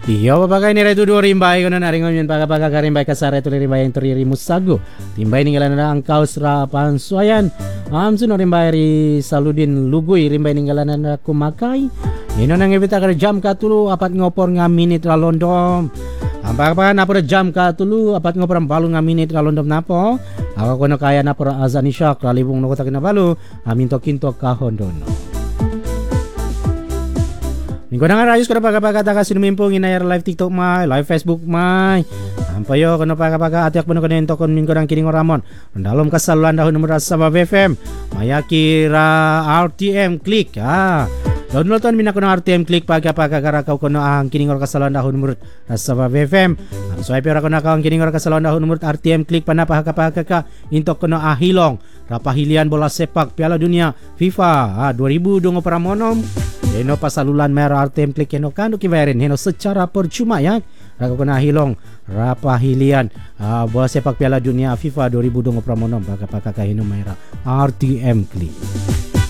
Iya papakai ni itu dua rimbai kono naringon yun paga karimbai kasara itu rimbai yang teriri musago. Rimbai ninggalan na angkau serapan suayan. Amsun rimbai ri Saludin Lugui rimbai ninggalan na kumakai. Ino nang ibita ka jam ka tulu apat ngopor nga minit ra londom. Apa napo jam ka tulu apat ngopor balu nga minit ra londom napo. Ako kono kaya napo azan isyak ralibong no kotak na balu aminto kinto kahon dono. Minggu na rayos ko na pagkapagkata ka sinumimpong inayar live TikTok may, live Facebook may. Ampayo ko na pagkapagka atiak mo na kanento kon minggu ng kining oramon. Nandalom ka sa Landa numero sa BFM. Mayaki ra RTM click ha. Downloadan mina ko ng RTM click pagkapagkakarakaw ko na ang kining or ka sa Landa numero sa BFM. Ang swipe ra ko na ka ang kining or ka sa Landa numero RTM click panapahakapagka intok ko na ahilong. Rapahilian bola sepak Piala Dunia FIFA 2020 para monom. Heno pasalulan mera RTM klik heno kanu kibayarin heno secara percuma ya. Raga kena hilong rapahilian bola sepak Piala Dunia FIFA 2020 pramonom baka heno mera RTM klik.